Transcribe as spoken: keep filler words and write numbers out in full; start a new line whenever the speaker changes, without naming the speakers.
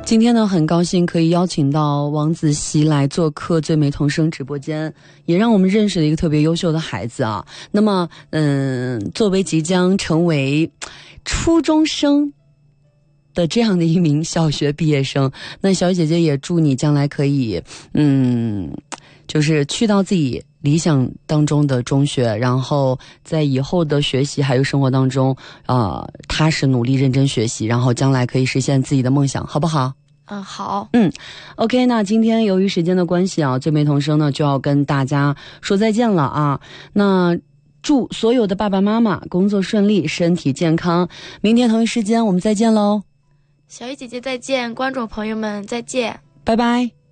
今天呢，很高兴可以邀请到王子熙来做客最美童声直播间，也让我们认识了一个特别优秀的孩子啊。那么，嗯，作为即将成为初中生的这样的一名小学毕业生，那小雨姐姐也祝你将来可以，嗯，就是去到自己理想当中的中学，然后在以后的学习还有生活当中，呃，踏实努力认真学习，然后将来可以实现自己的梦想，好不好？
嗯，好。
嗯 OK， 那今天由于时间的关系啊，最美童声呢就要跟大家说再见了啊。那祝所有的爸爸妈妈工作顺利，身体健康，明天同一时间我们再见喽。
小雨姐姐再见，观众朋友们再见，
拜拜。